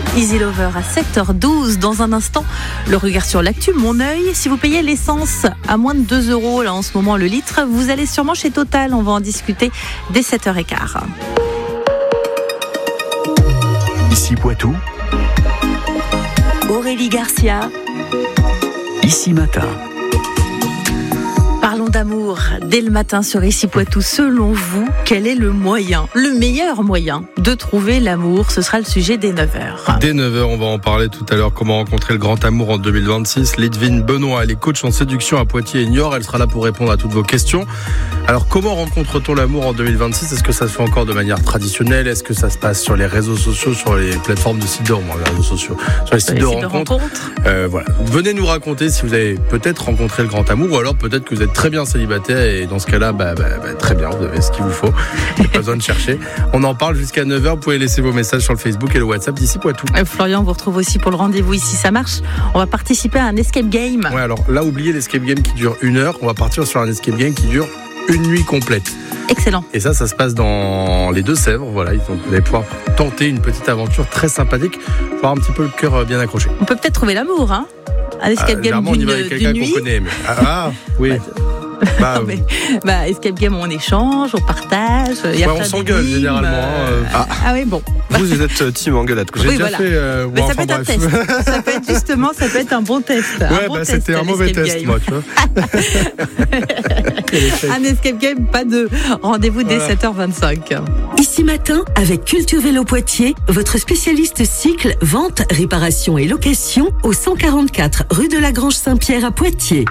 Easy Lover à 7h12. Dans un instant, le regard sur l'actu, mon œil. Si vous payez l'essence à moins de 2 € là en ce moment le litre, vous allez sûrement chez Total. On va en discuter dès 7h15. Ici Poitou, Aurélie Garcia, Ici Matin. Parlons d'amour dès le matin sur Ici Poitou. Selon vous, quel est le meilleur moyen de trouver l'amour? Ce sera le sujet dès 9h. Dès 9h, on va en parler tout à l'heure. Comment rencontrer le grand amour en 2026. Lidvine Benoît, elle est coach en séduction à Poitiers et Niort. Elle sera là pour répondre à toutes vos questions. Alors, comment rencontre-t-on l'amour en 2026? Est-ce que ça se fait encore de manière traditionnelle? Est-ce que ça se passe sur les réseaux sociaux, sur les plateformes de sites de sur les sites de rencontres? Voilà. Venez nous raconter si vous avez peut-être rencontré le grand amour, ou alors peut-être que vous êtes très bien célibataire et dans ce cas-là, très bien, vous avez ce qu'il vous faut. Il n'y a pas besoin de chercher. On en parle jusqu'à 9h. Vous pouvez laisser vos messages sur le Facebook et le WhatsApp d'Ici Poitou. Florian vous retrouve aussi pour le rendez-vous Ici Ça Marche. On va participer à un escape game. Ouais, alors là, oubliez l'escape game qui dure 1 heure. On va partir sur un escape game qui dure une nuit complète. Excellent. Et ça se passe dans les Deux-Sèvres. Voilà, donc vous allez pouvoir tenter une petite aventure très sympathique. Faut avoir un petit peu le cœur bien accroché. On peut peut-être trouver l'amour, hein? Un escape game on y va avec quelqu'un nuit. qu'on connaît. Mais... oui. Escape game, on échange, on partage. On s'engueule généralement. Ah oui, bon. Vous êtes team engueulade. J'ai déjà fait. Mais ça peut être un test. Ça peut être un bon test. C'était un mauvais test, moi, tu vois. Un escape game, pas deux. Rendez-vous dès 7h25. Ici Matin avec Culture Vélo Poitiers, votre spécialiste cycle, vente, réparation et location au 144 rue de la Grange Saint-Pierre à Poitiers.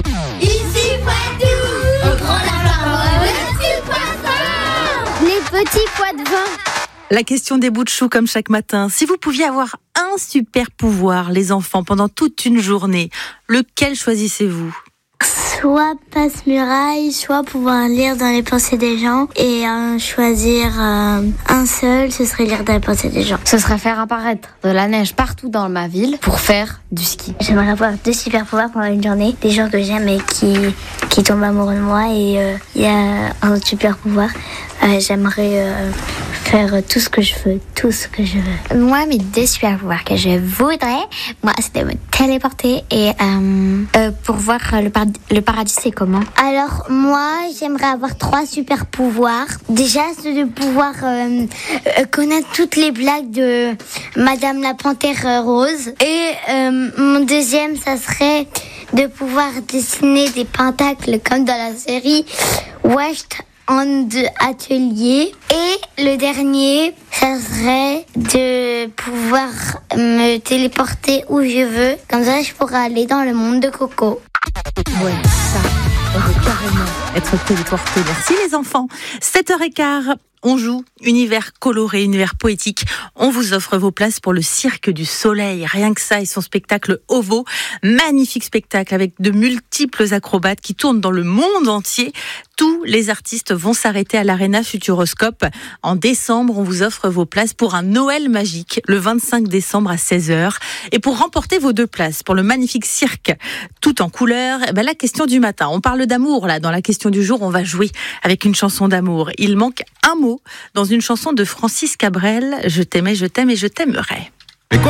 Ici Poitou, au grand lavoir, le petit poisson, les petits pois de vin. La question des bouts de chou comme chaque matin. Si vous pouviez avoir un super pouvoir, les enfants, pendant toute une journée, lequel choisissez-vous? Soit passe-muraille, soit pouvoir lire dans les pensées des gens. Et choisir un seul, ce serait lire dans les pensées des gens. Ce serait faire apparaître de la neige partout dans ma ville pour faire du ski. J'aimerais avoir 2 super pouvoirs pendant une journée. Des gens que j'aime et qui tombent amoureux de moi. Et il y a un autre super pouvoir. J'aimerais faire tout ce que je veux. Moi, mes 2 super pouvoirs que je voudrais, c'est de me téléporter et pour voir le paradis, c'est comment. Alors moi, j'aimerais avoir 3 super pouvoirs. Déjà, c'est de pouvoir connaître toutes les blagues de Madame la Panthère Rose. Et mon deuxième, ça serait de pouvoir dessiner des pentacles comme dans la série West End Atelier. Et le dernier, ça serait de pouvoir me téléporter où je veux. Comme ça, je pourrais aller dans le monde de Coco. Ouais, ça, on veut carrément être téléporté. Merci les enfants. 7h15. On joue, univers coloré, univers poétique. On vous offre vos places pour le Cirque du Soleil. Rien que ça et son spectacle OVO. Magnifique spectacle avec de multiples acrobates qui tournent dans le monde entier. Tous les artistes vont s'arrêter à l'Arena Futuroscope. En décembre, on vous offre vos places pour un Noël magique le 25 décembre à 16h. Et pour remporter vos 2 places pour le magnifique cirque tout en couleurs, la question du matin. On parle d'amour là. Dans la question du jour, on va jouer avec une chanson d'amour. Il manque un mot dans une chanson de Francis Cabrel. Je t'aimais, je t'aime et je t'aimerai.